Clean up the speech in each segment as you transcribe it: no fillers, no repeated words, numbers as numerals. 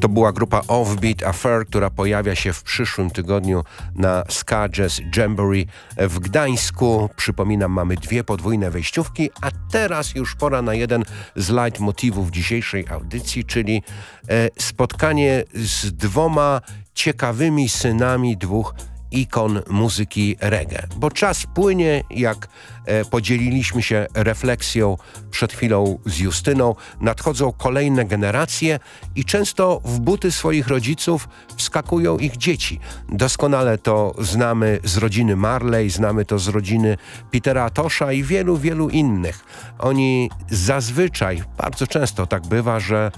To była grupa Offbeat Affair, która pojawia się w przyszłym tygodniu na Ska Jazz Jamboree w Gdańsku. Przypominam, mamy 2 podwójne wejściówki, a teraz już pora na jeden z leitmotywów dzisiejszej audycji, czyli spotkanie z 2 ciekawymi synami 2 ikon muzyki reggae. Bo czas płynie, jak podzieliliśmy się refleksją przed chwilą z Justyną, nadchodzą kolejne generacje i często w buty swoich rodziców wskakują ich dzieci. Doskonale to znamy z rodziny Marley, znamy to z rodziny Petera Tosha i wielu, wielu innych. Oni zazwyczaj, bardzo często tak bywa, że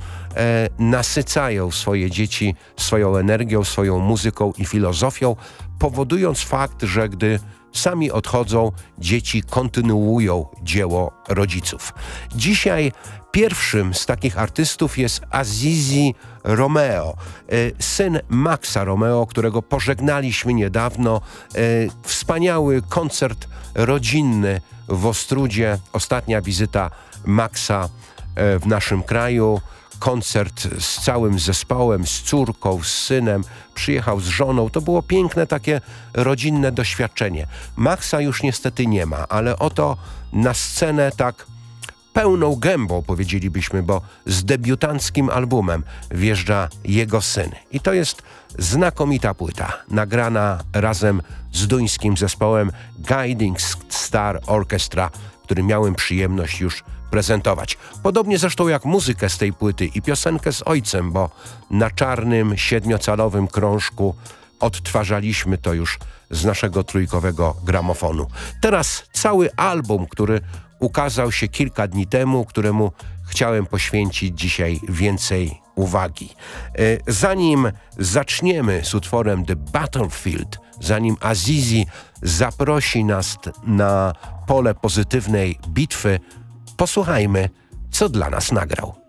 nasycają swoje dzieci swoją energią, swoją muzyką i filozofią, powodując fakt, że gdy sami odchodzą, dzieci kontynuują dzieło rodziców. Dzisiaj pierwszym z takich artystów jest Azizi Romeo, syn Maxa Romeo, którego pożegnaliśmy niedawno. Wspaniały koncert rodzinny w Ostródzie, ostatnia wizyta Maxa w naszym kraju. Koncert z całym zespołem, z córką, z synem, przyjechał z żoną. To było piękne takie rodzinne doświadczenie. Maxa już niestety nie ma, ale oto na scenę tak pełną gębą, powiedzielibyśmy, bo z debiutanckim albumem wjeżdża jego syn. I to jest znakomita płyta, nagrana razem z duńskim zespołem Guiding Star Orchestra, który miałem przyjemność już prezentować. Podobnie zresztą jak muzykę z tej płyty i piosenkę z ojcem, bo na czarnym 7-calowym krążku odtwarzaliśmy to już z naszego trójkowego gramofonu. Teraz cały album, który ukazał się kilka dni temu, któremu chciałem poświęcić dzisiaj więcej uwagi. Zanim zaczniemy z utworem The Battlefield, zanim Azizi zaprosi nas na pole pozytywnej bitwy, posłuchajmy, co dla nas nagrał.